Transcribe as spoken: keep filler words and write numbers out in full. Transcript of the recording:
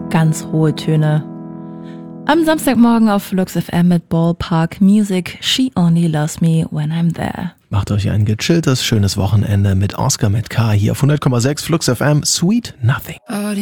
ganz hohe Töne. Am Samstagmorgen auf Flux F M mit Ballpark Music, She Only Loves Me When I'm There. Macht euch ein gechilltes, schönes Wochenende mit Oscar mit K hier auf hundert Komma sechs Flux F M, Sweet Nothing.